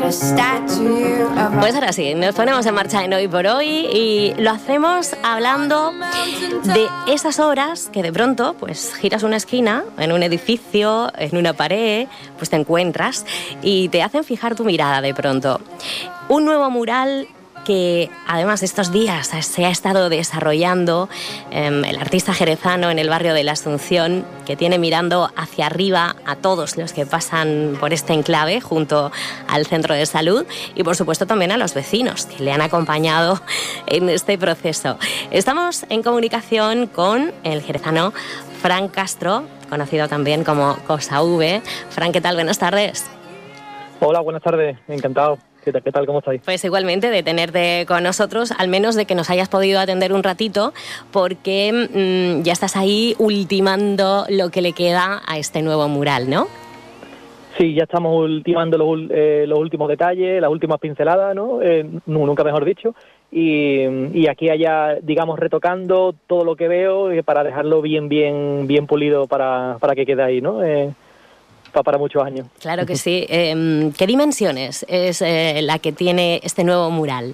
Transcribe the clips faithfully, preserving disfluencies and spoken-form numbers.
Pues ahora sí, nos ponemos en marcha en Hoy por Hoy y lo hacemos hablando de esas obras que de pronto pues giras una esquina en un edificio, en una pared, pues te encuentras y te hacen fijar tu mirada de pronto. Un nuevo mural que además estos días se ha estado desarrollando eh, el artista jerezano en el barrio de la Asunción, que tiene mirando hacia arriba a todos los que pasan por este enclave junto al centro de salud y por supuesto también a los vecinos que le han acompañado en este proceso. Estamos en comunicación con el jerezano Fran Castro, conocido también como Cosa V. Fran, ¿qué tal? Buenas tardes. Hola, buenas tardes, encantado. ¿Qué tal, qué tal? ¿Cómo estáis? Pues igualmente de tenerte con nosotros, al menos de que nos hayas podido atender un ratito, porque mmm, ya estás ahí ultimando lo que le queda a este nuevo mural, ¿no? Sí, ya estamos ultimando los, eh, los últimos detalles, las últimas pinceladas, ¿no? Eh, nunca mejor dicho. Y, y aquí allá, digamos, retocando todo lo que veo eh, para dejarlo bien, bien, bien pulido para, para que quede ahí, ¿no? Eh, para muchos años. Claro que sí. Eh, ¿Qué dimensiones es eh, la que tiene este nuevo mural?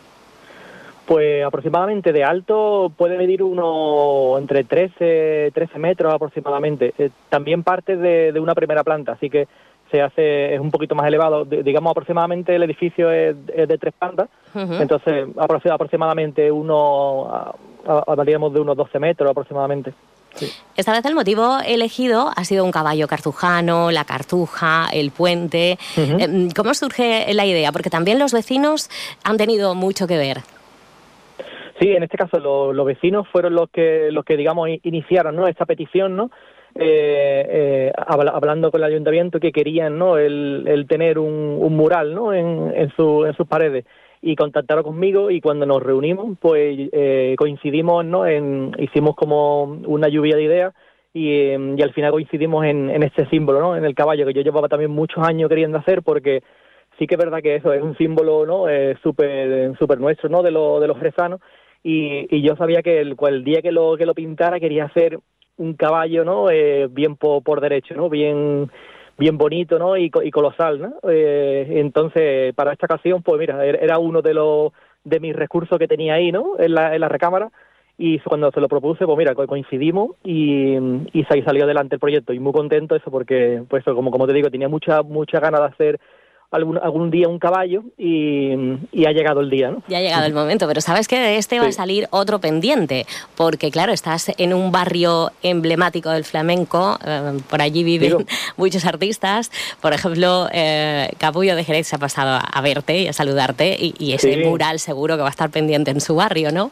Pues aproximadamente de alto puede medir uno entre trece, trece metros aproximadamente. Eh, también parte de, de una primera planta, así que se hace es un poquito más elevado. De, digamos aproximadamente el edificio es, es de tres plantas, uh-huh. Entonces aproximadamente uno hablaríamos de unos doce metros aproximadamente. Sí. Esta vez el motivo elegido ha sido un caballo cartujano, la cartuja, el puente. Uh-huh. ¿Cómo surge la idea? Porque también los vecinos han tenido mucho que ver. Sí, en este caso lo, los vecinos fueron los que, los que digamos, iniciaron, ¿no?, esta petición, ¿no? Eh, eh, hablando con el ayuntamiento que querían, ¿no?, el, el tener un, un mural, ¿no?, en, en, su, en sus paredes. Y contactaron conmigo y cuando nos reunimos, pues eh, coincidimos, ¿no? En, hicimos como una lluvia de ideas y, eh, y al final coincidimos en, en este símbolo, ¿no? En el caballo, que yo llevaba también muchos años queriendo hacer porque sí que es verdad que eso es un símbolo, ¿no? Eh, súper súper nuestro, ¿no? De, lo, de los jerezanos y, y yo sabía que el, el día que lo, que lo pintara quería hacer un caballo, ¿no? Eh, bien por, por derecho, ¿no? Bien... bien bonito, ¿no? Y, y colosal, ¿no? Eh, entonces, para esta ocasión, pues mira, era uno de los de mis recursos que tenía ahí, ¿no? En la, en la recámara, y cuando se lo propuse, pues mira, coincidimos y, y salió adelante el proyecto, y muy contento eso porque, pues como, como te digo, tenía mucha, mucha ganas de hacer algún, algún día un caballo y, y ha llegado el día, ¿no? Ya ha llegado el momento, pero sabes que de este sí. va a salir otro pendiente, porque claro, estás en un barrio emblemático del flamenco, eh, por allí viven Digo. muchos artistas, por ejemplo, eh, Capullo de Jerez se ha pasado a verte y a saludarte, y, y ese sí. mural seguro que va a estar pendiente en su barrio, ¿no?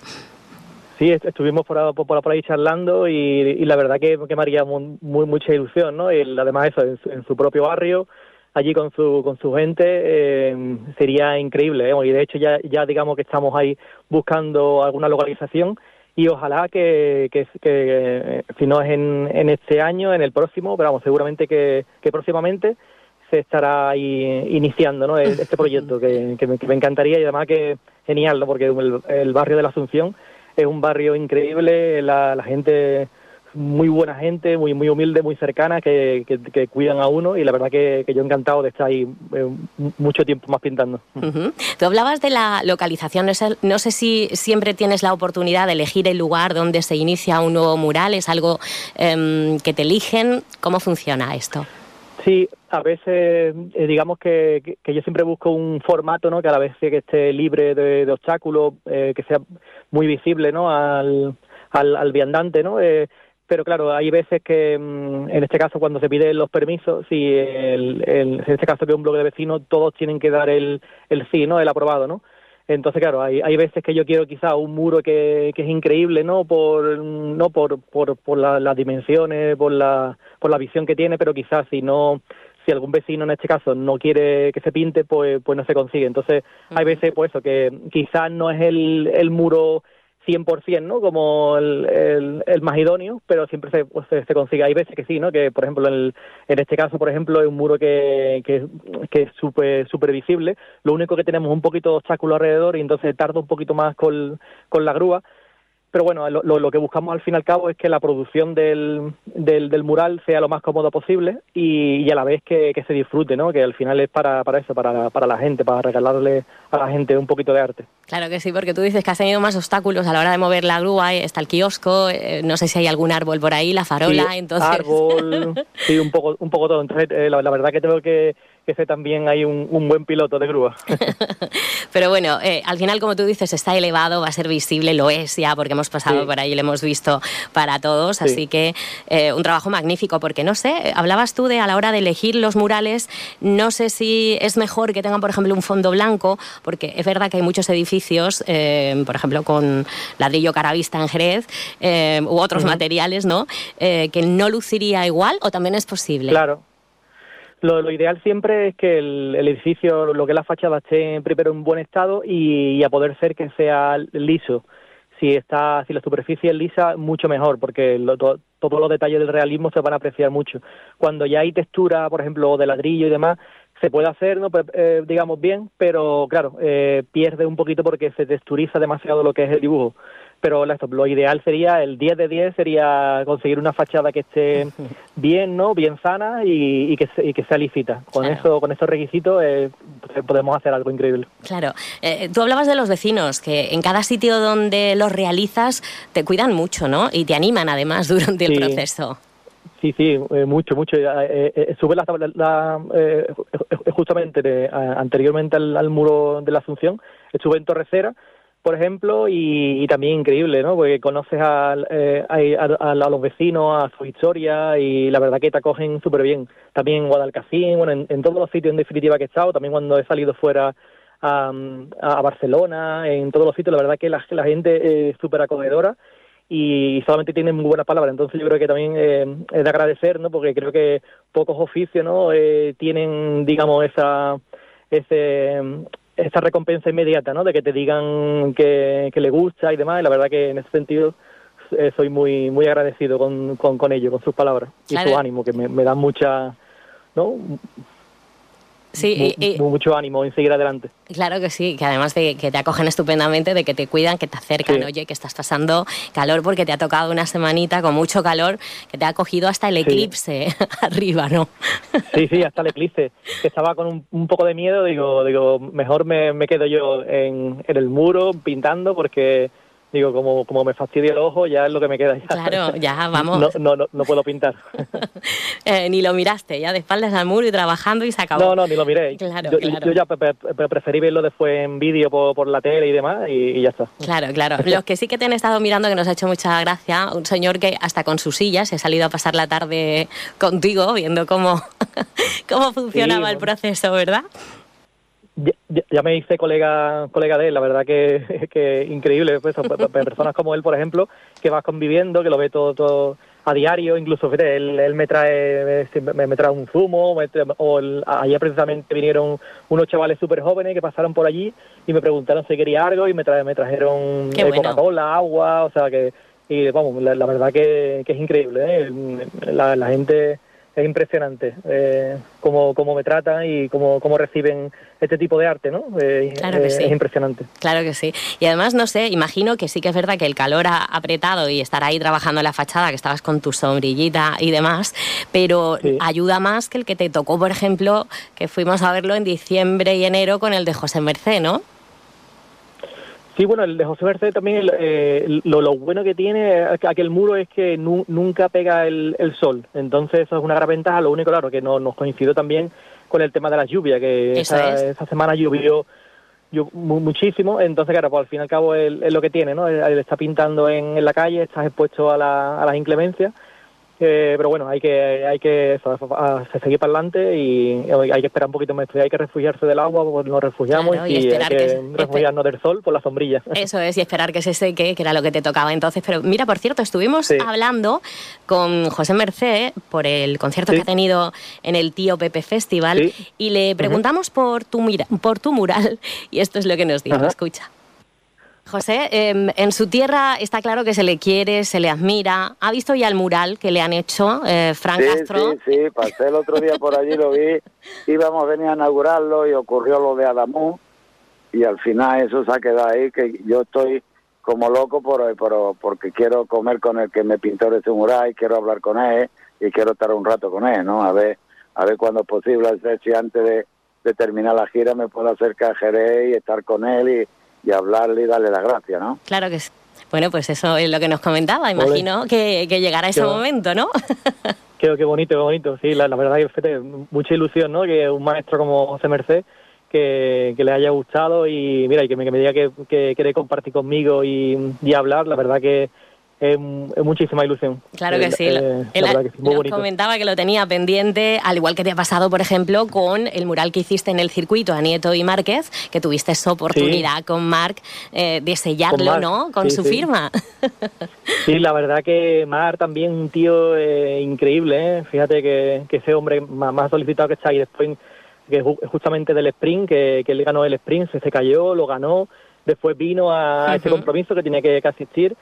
Sí, estuvimos por, por, por ahí charlando y, y la verdad que, que me haría muy, muy, mucha ilusión, ¿no? Y además eso, en su, en su propio barrio, allí con su con su gente, eh, sería increíble, ¿eh? Y de hecho ya ya digamos que estamos ahí buscando alguna localización y ojalá que, que, que eh, si no es en, en este año, en el próximo, pero vamos, seguramente que, que próximamente se estará ahí iniciando, ¿no? este proyecto que, que, me, que me encantaría y además que genial, ¿no? Porque el, el barrio de la Asunción es un barrio increíble, la, la gente... muy buena gente, muy muy humilde, muy cercana, que, que, que cuidan a uno y la verdad que, que yo encantado de estar ahí eh, mucho tiempo más pintando. Uh-huh. Tú hablabas de la localización, no sé, no sé si siempre tienes la oportunidad de elegir el lugar donde se inicia un nuevo mural, ¿es algo eh, que te eligen? ¿Cómo funciona esto? Sí, a veces eh, digamos que, que, que yo siempre busco un formato, ¿no? Que a la vez que esté libre de, de obstáculos, eh, que sea muy visible, ¿no? Al, al, al viandante, ¿no? Eh, Pero claro, hay veces que, en este caso, cuando se piden los permisos, si el, el, en este caso que es un bloque de vecinos, todos tienen que dar el, el sí, ¿no? El aprobado, ¿no? Entonces, claro, hay, hay veces que yo quiero quizá un muro que, que es increíble, ¿no? Por no por por, por la, las dimensiones, por la por la visión que tiene, pero quizás si no si algún vecino en este caso no quiere que se pinte, pues pues no se consigue. Entonces, uh-huh. hay veces pues eso que quizás no es el el muro cien por ciento, ¿no? Como el, el, el más idóneo, pero siempre se, pues, se, se consigue. Hay veces que sí, ¿no? Que, por ejemplo, en, el, en este caso, por ejemplo, es un muro que, que, que es súper super visible. Lo único que tenemos un poquito de obstáculo alrededor y entonces tarda un poquito más con, con la grúa. pero bueno, lo, lo, lo que buscamos al fin y al cabo es que la producción del, del, del mural sea lo más cómodo posible y, y a la vez que, que se disfrute, ¿no? Que al final es para, para eso, para, para la gente, para regalarle a la gente un poquito de arte. Claro que sí, porque tú dices que has tenido más obstáculos a la hora de mover la grúa, está el kiosco, eh, no sé si hay algún árbol por ahí, la farola, sí, entonces... árbol, sí, un poco, un poco todo. Entonces, eh, la, la verdad que tengo que... que sé también hay un, un buen piloto de grúa. Pero bueno, eh, al final, como tú dices, está elevado, va a ser visible, lo es ya, porque hemos pasado sí. por ahí y lo hemos visto para todos, sí. así que eh, un trabajo magnífico, porque no sé, hablabas tú de a la hora de elegir los murales, no sé si es mejor que tengan, por ejemplo, un fondo blanco, porque es verdad que hay muchos edificios, eh, por ejemplo, con ladrillo caravista en Jerez, eh, u otros uh-huh. materiales, ¿no?, eh, que no luciría igual, o también es posible. Claro. Lo, lo ideal siempre es que el, el edificio, lo que es la fachada, esté primero en buen estado y, y a poder ser que sea liso. Si está, si la superficie es lisa, mucho mejor, porque lo, to, todos los detalles del realismo se van a apreciar mucho. Cuando ya hay textura, por ejemplo, de ladrillo y demás, se puede hacer, ¿no? Pues, eh, digamos bien, pero claro, eh, pierde un poquito porque se texturiza demasiado lo que es el dibujo. Pero lo ideal sería, el diez de diez sería conseguir una fachada que esté bien, ¿no?, bien sana y, y, que, y que sea lícita. Con claro. eso, con esos requisitos eh, podemos hacer algo increíble. Claro. Eh, tú hablabas de los vecinos, que en cada sitio donde los realizas te cuidan mucho, ¿no? Y te animan además durante el sí. proceso. Sí, sí, eh, mucho, mucho. Eh, eh, sube la, la, la eh, justamente de, anteriormente al, al muro de la Asunción, estuve en Torrecera, por ejemplo, y, y también increíble, ¿no? Porque conoces a, eh, a, a, a los vecinos, a su historia, y la verdad que te acogen súper bien. También en Guadalcacín, bueno, en, en todos los sitios en definitiva que he estado, también cuando he salido fuera a, a Barcelona, en todos los sitios, la verdad que la, la gente es súper acogedora y solamente tienen muy buenas palabras. Entonces yo creo que también eh, es de agradecer, ¿no? Porque creo que pocos oficios, ¿no?, eh, tienen, digamos, esa ese esa recompensa inmediata, ¿no?, de que te digan que, que le gusta y demás, y la verdad que en ese sentido eh, soy muy muy agradecido con, con, con ellos, con sus palabras claro. y su ánimo, que me, me dan mucha, ¿no?, sí, y, y, mucho ánimo en seguir adelante. Claro que sí, que además de que te acogen estupendamente, de que te cuidan, que te acercan, sí. oye, que estás pasando calor porque te ha tocado una semanita con mucho calor, que te ha cogido hasta el eclipse sí. arriba, ¿no? Sí, sí, hasta el eclipse. Estaba con un, un poco de miedo, digo, digo mejor me, me quedo yo en, en el muro pintando porque... Digo, como, como me fastidia el ojo, ya es lo que me queda. Ya. Claro, ya, vamos. No, no, no, no puedo pintar. eh, ni lo miraste, ya de espaldas al muro y trabajando y se acabó. No, no, ni lo miré. Claro, yo, claro. yo ya pre- pre- preferí verlo después en vídeo por, por la tele y demás y, y ya está. Claro, claro. Los que sí que te han estado mirando, que nos ha hecho mucha gracia, un señor que hasta con sus sillas se ha salido a pasar la tarde contigo, viendo cómo, cómo funcionaba sí, el proceso, ¿verdad? Ya, ya me hice colega colega de él, la verdad que, que increíble, pues, personas como él, por ejemplo, que vas conviviendo, que lo ve todo todo a diario, incluso fíjate, él, él me trae me, me trae un zumo, me trae, o el, ayer precisamente vinieron unos chavales súper jóvenes que pasaron por allí y me preguntaron si quería algo y me, trae, me trajeron eh, bueno. Coca-Cola, agua, o sea que, y vamos, la, la verdad que, que es increíble, ¿eh? la, la gente... Es impresionante eh, cómo, cómo me tratan y cómo, cómo reciben este tipo de arte, ¿no? Eh, claro que eh, sí. Es impresionante. Claro que sí. Y además, no sé, imagino que sí que es verdad que el calor ha apretado y estar ahí trabajando en la fachada, que estabas con tu sombrillita y demás, pero sí. ayuda más que el que te tocó, por ejemplo, que fuimos a verlo en diciembre y enero con el de José Mercé, ¿no? Sí, bueno, el de José Mercé también, eh, lo, lo bueno que tiene aquel muro es que nu, nunca pega el, el sol, entonces eso es una gran ventaja. Lo único, claro, que no, nos coincidió también con el tema de la lluvia, que esa, es. esa semana llovió, llovió muchísimo, entonces claro, pues al fin y al cabo es, es lo que tiene, ¿no? Él, él está pintando en, en la calle, estás expuesto a, la, a las inclemencias. Eh, pero bueno, hay que hay que eso, a, a seguir para adelante y hay que esperar un poquito más. Hay que refugiarse del agua, pues nos refugiamos, claro, y, y hay que, que refugiarnos del sol por la sombrilla. Eso es, y esperar que se seque, que era lo que te tocaba entonces. Pero mira, por cierto, estuvimos sí. hablando con José Mercé por el concierto sí. que ha tenido en el Tío Pepe Festival sí. y le preguntamos uh-huh. por, tu mira, por tu mural y esto es lo que nos dijo, uh-huh. escucha. José, eh, en su tierra está claro que se le quiere, se le admira. ¿Ha visto ya el mural que le han hecho, eh, Fran sí, Castro? Sí, sí, pasé el otro día por allí, lo vi, íbamos a venir a inaugurarlo y ocurrió lo de Adamú y al final eso se ha quedado ahí, que yo estoy como loco por, por porque quiero comer con el que me pintó ese mural y quiero hablar con él y quiero estar un rato con él, ¿no? A ver, a ver cuándo es posible, si antes de, de terminar la gira me puedo acercar a Jerez y estar con él y, y hablarle y darle las gracias, ¿no? Claro que sí. Bueno, pues eso es lo que nos comentaba, imagino que, que llegará ese momento, ¿no? Qué, qué bonito, qué bonito, sí, la, la verdad que fíjate, mucha ilusión, ¿no? Que un maestro como José Merced, que, que le haya gustado y mira, y que me, que me diga que, que quiere compartir conmigo y, y hablar, la verdad que es, es muchísima ilusión. Claro que sí, eh, él la verdad que sí, muy nos bonito. Comentaba que lo tenía pendiente, al igual que te ha pasado, por ejemplo, con el mural que hiciste en el circuito a Nieto y Márquez, que tuviste esa oportunidad sí. con Marc eh, de sellarlo, con Marc, ¿no? Con sí, su sí. firma. Sí, la verdad que Marc también un tío eh, increíble, ¿eh? Fíjate que, que ese hombre más, más solicitado que está ahí después, que justamente del sprint, que, que él ganó el sprint, se, se cayó, lo ganó, después vino a uh-huh. ese compromiso que tenía que, que asistir.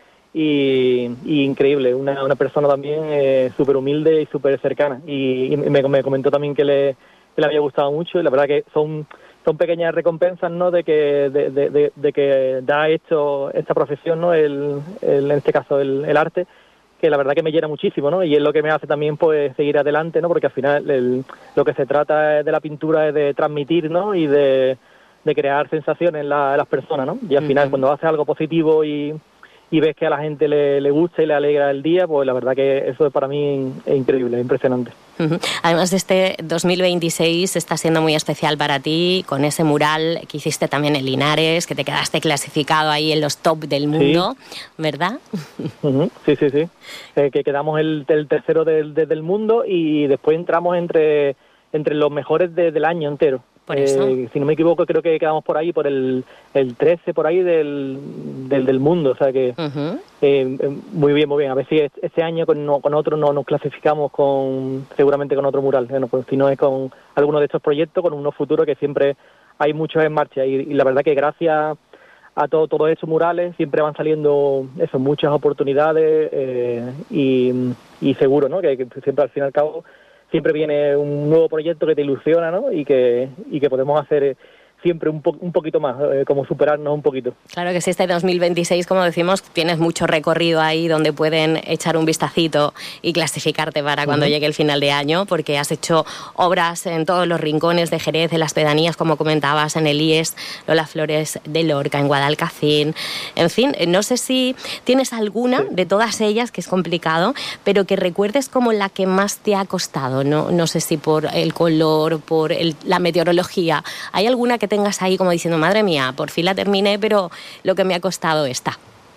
Y, y increíble, una, una persona también eh, súper humilde y súper cercana. Y, y me, me comentó también que le, que le había gustado mucho y la verdad que son son pequeñas recompensas, ¿no? De que de, de, de, de que da hecho esta profesión, ¿no? El, el, en este caso el, el arte, que la verdad que me llena muchísimo, ¿no? Y es lo que me hace también pues seguir adelante, ¿no? Porque al final el, lo que se trata de la pintura es de transmitir, ¿no? Y de, de crear sensaciones en, la, en las personas, ¿no? Y al final uh-huh. cuando haces algo positivo y y ves que a la gente le, le gusta y le alegra el día, pues la verdad que eso para mí es increíble, es impresionante. Uh-huh. Además, este dos mil veintiséis está siendo muy especial para ti, con ese mural que hiciste también en Linares, que te quedaste clasificado ahí en los top del mundo, sí. ¿verdad? Uh-huh. Sí, sí, sí. Eh, que quedamos el, el tercero del, del mundo y después entramos entre, entre los mejores de, del año entero. Por eso. Eh, si no me equivoco, creo que quedamos por ahí, por el, el trece por ahí del, del, del mundo. O sea que uh-huh. eh, muy bien, muy bien. A ver si este año con, no, con otro no nos clasificamos con seguramente con otro mural. Bueno, pues si no es con alguno de estos proyectos, con unos futuros que siempre hay muchos en marcha. Y, y la verdad que gracias a todo, todos esos murales siempre van saliendo eso, muchas oportunidades eh, y, y seguro, ¿no? Que, que siempre al fin y al cabo siempre viene un nuevo proyecto que te ilusiona, ¿no? Y que y que podemos hacer siempre un, po- un poquito más, eh, como superarnos un poquito. Claro que sí, este dos mil veintiséis, como decimos, tienes mucho recorrido ahí donde pueden echar un vistacito y clasificarte para cuando uh-huh. llegue el final de año, porque has hecho obras en todos los rincones de Jerez, en las pedanías, como comentabas, en el I E S, Lola Flores de Lorca, en Guadalcacín. En fin, no sé si tienes alguna sí. de todas ellas, que es complicado, pero que recuerdes como la que más te ha costado, ¿no? No sé si por el color, por el, la meteorología. ¿Hay alguna que tengas ahí como diciendo, madre mía, por fin la terminé, pero lo que me ha costado esta?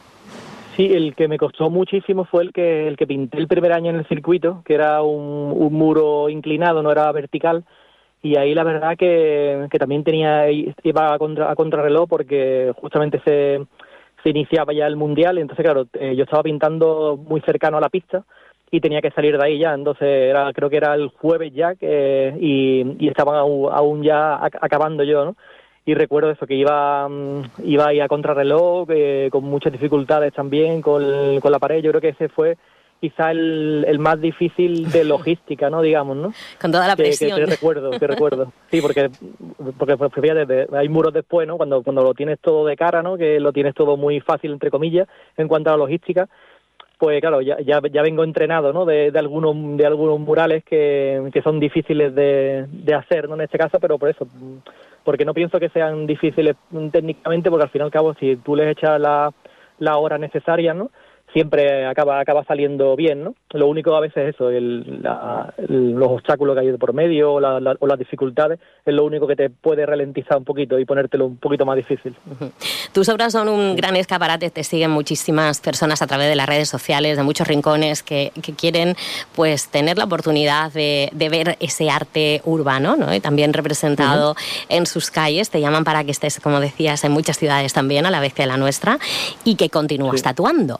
Sí, el que me costó muchísimo fue el que el que pinté el primer año en el circuito, que era un, un muro inclinado, no era vertical, y ahí la verdad que, que también tenía iba a, contra, a contrarreloj porque justamente se, se iniciaba ya el Mundial, entonces claro, eh, yo estaba pintando muy cercano a la pista y tenía que salir de ahí ya, entonces era creo que era el jueves ya que, y, y estaban aún, aún ya acabando yo, ¿no? Y recuerdo eso, que iba iba ahí a contrarreloj, eh, con muchas dificultades también con, con la pared. Yo creo que ese fue quizá el, el más difícil de logística, ¿no? Digamos, ¿no? Con toda la presión. Que, que, que recuerdo, que recuerdo. Sí, porque, porque pues, fíjate, hay muros después, ¿no? Cuando, cuando lo tienes todo de cara, ¿no? Que lo tienes todo muy fácil, entre comillas, en cuanto a la logística. Pues claro, ya, ya, ya vengo entrenado, ¿no? De, de algunos de algunos murales que, que son difíciles de, de hacer, ¿no? En este caso, pero por eso, porque no pienso que sean difíciles técnicamente, porque al fin y al cabo, si tú les echas la, la hora necesaria, ¿no? Siempre acaba acaba saliendo bien, ¿no? Lo único a veces es eso, el, la, el, los obstáculos que hay por medio o, la, la, o las dificultades, es lo único que te puede ralentizar un poquito y ponértelo un poquito más difícil. Uh-huh. Tus obras son un gran escaparate, te siguen muchísimas personas a través de las redes sociales, de muchos rincones que, que quieren pues tener la oportunidad de, de ver ese arte urbano, ¿no? Y también representado uh-huh. en sus calles. Te llaman para que estés, como decías, en muchas ciudades también, a la vez que la nuestra, y que continúas sí. tatuando.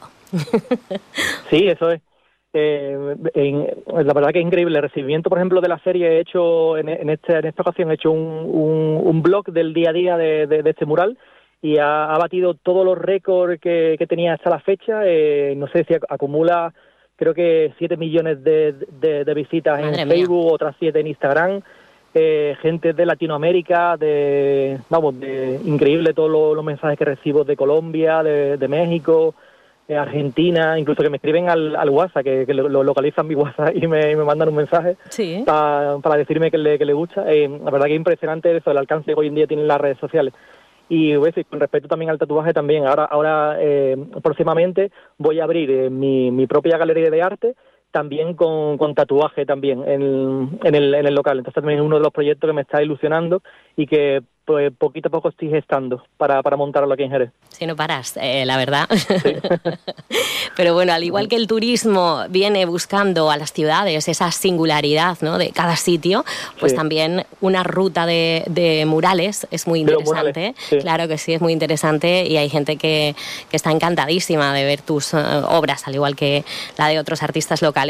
Sí, eso es. Eh, en, la verdad que es increíble el recibimiento, por ejemplo, de la serie. He hecho en, en, este, en esta ocasión he hecho un, un, un blog del día a día de, de, de este mural y ha, ha batido todos los récords que, que tenía hasta la fecha. Eh, no sé si acumula, creo que siete millones de, de, de visitas Madre en Facebook, mía. Otras siete en Instagram. eh, gente de Latinoamérica, de, vamos, de increíble todos los, los mensajes que recibo de Colombia, de, de México, de Argentina, incluso que me escriben al, al WhatsApp, que, que lo, lo localizan mi WhatsApp y me, y me mandan un mensaje sí. pa, para decirme que le, que le gusta. Eh, la verdad que es impresionante eso, el alcance que hoy en día tienen las redes sociales. Y pues, con respecto también al tatuaje también, ahora ahora eh, próximamente voy a abrir eh, mi, mi propia galería de arte, también con, con tatuaje también en, en, el, en el local. Entonces también es uno de los proyectos que me está ilusionando y que pues poquito a poco estoy gestando para, para montarlo aquí en Jerez. Si no paras, eh, la verdad. Sí. Pero bueno, al igual que el turismo viene buscando a las ciudades esa singularidad, ¿no?, de cada sitio, pues sí. también una ruta de, de murales es muy interesante. Murales, sí. Claro que sí, es muy interesante y hay gente que, que está encantadísima de ver tus uh, obras, al igual que la de otros artistas locales.